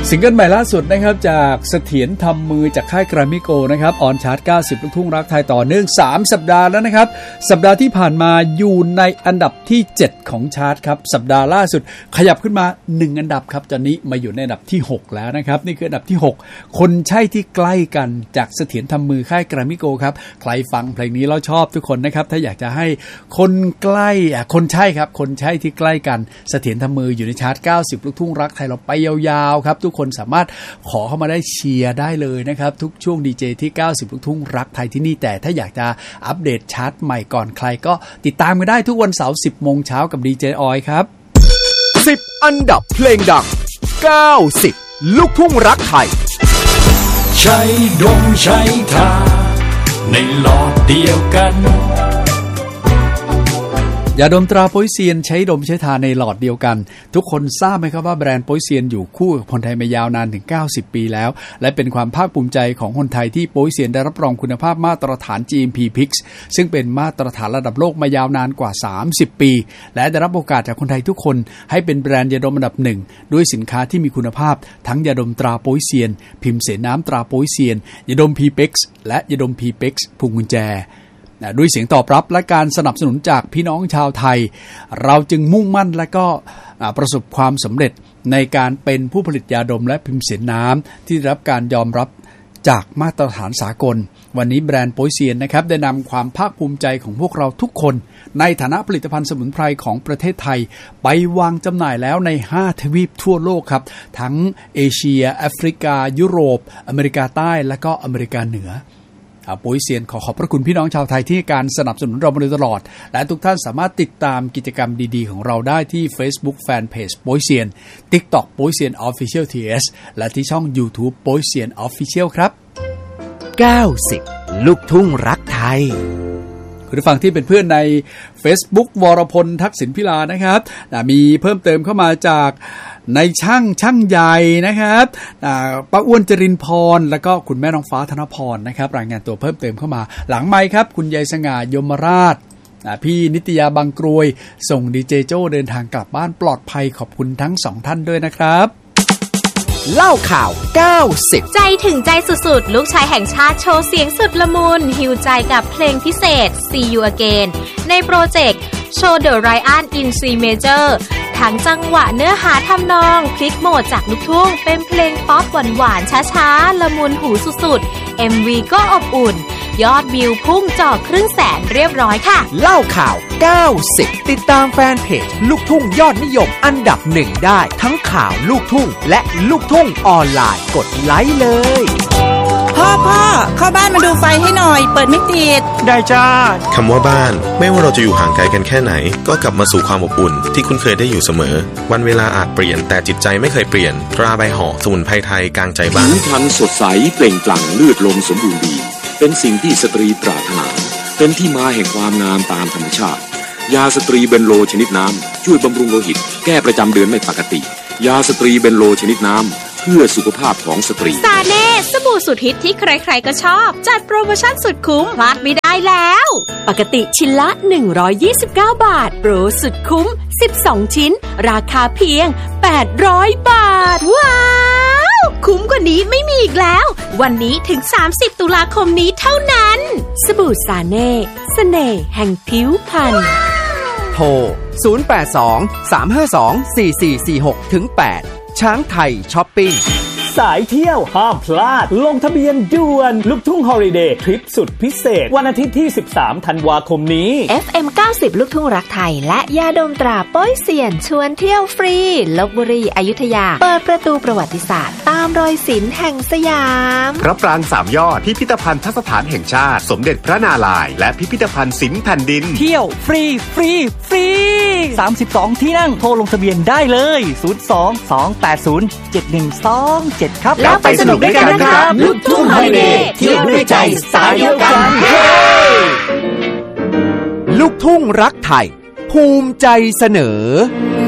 ซิงเกิลใหม่ล่าสุดนะครับจากเสถียรทำมือจากค่ายแกรมมี่โกลด์นะครับออนชาร์ต90ลูกทุ่งรักไทยต่อเนื่อง3สัปดาห์แล้วนะครับสัปดาห์ที่ผ่านมาอยู่ในอันดับที่7ของชาร์ตครับสัปดาห์ล่าสุดขยับขึ้นมา1อันดับครับตอนนี้มาอยู่ในอันดับที่6แล้วนะครับนี่คืออันดับที่6คนใช่ที่ใกล้กันจากเสถียรทำมือค่ายแกรมมี่โกลด์ครับใครฟังเพลงนี้แล้วชอบทุกคนนะครับถ้าอยากจะให้คนใกล้คนใช่ครับคนใช่ที่ใกล้กันเสถียรทำมืออยู่ในชาร์ต90ลูกทุ่งรักไทยเราไปยาวๆครับทุกคนสามารถขอเข้ามาได้เชียร์ได้เลยนะครับทุกช่วงดีเจที่90ลูกทุ่งรักไทยที่นี่แต่ถ้าอยากจะอัปเดตชาร์ตใหม่ก่อนใครก็ติดตามกันได้ทุกวันเสาร์ 10 โมงเช้ากับดีเจออยครับ 10อันดับเพลงดัง90ลูกทุ่งรักไทยใช้ดมใช้ทาในหลอดเดียวกันยาดมตราโป๊ยเซียนใช้ดมใช้ทาในหลอดเดียวกันทุกคนทราบไหมครับว่าแบรนด์โป๊ยเซียนอยู่คู่กับคนไทยมายาวนานถึง90ปีแล้วและเป็นความภาคภูมิใจของคนไทยที่โป๊ยเซียนได้รับรองคุณภาพมาตรฐาน GMP PIX ซึ่งเป็นมาตรฐานระดับโลกมายาวนานกว่า30ปีและได้รับโอกาสจากคนไทยทุกคนให้เป็นแบรนด์ยาดมอันดับหนึ่งด้วยสินค้าที่มีคุณภาพทั้งยาดมตราโป๊ยเซียนพิมพ์เสน้ำตราโป๊ยเซียนยาดม PIX และยาดม PIX พวงกุญแจด้วยเสียงตอบรับและการสนับสนุนจากพี่น้องชาวไทยเราจึงมุ่งมั่นและก็ประสบความสำเร็จในการเป็นผู้ผลิตยาดมและพิมพ์เสน้ำที่ได้รับการยอมรับจากมาตรฐานสากลวันนี้แบรนด์โป๊ยเซียนนะครับได้นำความภาคภูมิใจของพวกเราทุกคนในฐานะผลิตภัณฑ์สมุนไพรของประเทศไทยไปวางจำหน่ายแล้วใน5ทวีปทั่วโลกครับทั้งเอเชียแอฟริกายุโรปอเมริกาใต้และก็อเมริกาเหนือโป๊ยเซียนขอบพระคุณพี่น้องชาวไทยที่การสนับสนุนเรามาโดยตลอดและทุกท่านสามารถติดตามกิจกรรมดีๆของเราได้ที่ Facebook Fanpage โป๊ยเซียน TikTok โป๊ยเซียน Official TS และที่ช่อง YouTube โป๊ยเซียน Official ครับ 90ลูกทุ่งรักไทยคุณผู้ฟังที่เป็นเพื่อนใน Facebook วรพลทักษิณพิลานะครับมีเพิ่มเติมเข้ามาจากในช่างใหญ่นะครับป้าอ้วนจรินพรแล้วก็คุณแม่น้องฟ้าธนพรนะครับรายงานตัวเพิ่มเติมเข้ามาหลังไมค์ครับคุณยายสง่ายมราชพี่นิตยาบางกรวยส่งดีเจโจ้เดินทางกลับบ้านปลอดภัยขอบคุณทั้ง2ท่านด้วยนะครับเล่าข่าว90 ใจถึงใจสุดๆลูกชายแห่งชาติโชว์เสียงสุดละมุนหิวใจกับเพลงพิเศษ See You Again ในโปรเจกต์ Show the Ryan in C Major ทั้งจังหวะเนื้อหาทำนองพลิกโหมดจากลูกทุ่งเป็นเพลงป๊อปหวานๆช้าๆละมุนหูสุดๆ MV ก็อบอุ่นยอดวิวพุ่งจ่อ100,000เรียบร้อยค่ะเล่าข่าว90ติดตามแฟนเพจลูกทุ่งยอดนิยมอันดับ1ได้ทั้งข่าวลูกทุ่งและลูกทุ่งออนไลน์กดไลค์เลยพ่อเข้าบ้านมาดูไฟให้หน่อยเปิดไม่ติดได้จ้าคำว่าบ้านไม่ว่าเราจะอยู่ห่างไกลกันแค่ไหนก็กลับมาสู่ความอบอุ่นที่คุณเคยได้อยู่เสมอวันเวลาอาจเปลี่ยนแต่จิตใจไม่เคยเปลี่ยนตราใบห่อสมุนไพรไทยกลางใจบ้านผิวพรรณสดใสเปล่งปลั่งเลือดลมสมบูรณ์ดีเป็นสิ่งที่สตรีปรารถนาเป็นที่มาแห่งความงามตามธรรมชาติยาสตรีเบนโลชนิดน้ำช่วยบำรุงโลหิตแก้ประจำเดือนไม่ปกติยาสตรีเบนโลชนิดน้ำเพื่อสุขภาพของสตรีซาเน่สบู่สุดฮิตที่ใครๆก็ชอบจัดโปรโมชั่นสุดคุ้มพลาดไม่ได้แล้วปกติชิ้นละ129 บาทโปรสุดคุ้ม12ชิ้นราคาเพียง800 บาทว้าวคุ้มกว่านี้ไม่มีอีกแล้ววันนี้ถึง30ตุลาคมนี้เท่านั้นสบู่ซาเน่เสน่ห์แห่งผิวพรรณโทร082-352-4446-8ช้างไทยช้อปปิ้งสายเที่ยวห้ามพลาดลงทะเบียนด่วนลูกทุ่งฮอลิเดย์ทริปสุดพิเศษวันอาทิตย์ที่13ธันวาคมนี้ FM 90ลูกทุ่งรักไทยและยาดมตราโป๊ยเซียนชวนเที่ยวฟรีลพบุรีอยุธยาเปิดประตูประวัติศาสตร์ตามรอยศิลป์แห่งสยามพระปราง3ยอดพิพิธภัณฑ์สถานแห่งชาติสมเด็จพระนารายณ์และพิพิธภัณฑ์ศิลป์แผ่นดินเที่ยวฟรี32ที่นั่งโทรลงทะเบียนได้เลย02-280-7127ครับแล้วไปสนุกด้วยกันนะครับลูกทุ่งฮอลิเดย์เที่ยวด้วยใจสายเดียวกันลูกทุ่งรักไทยภูมิใจเสนอ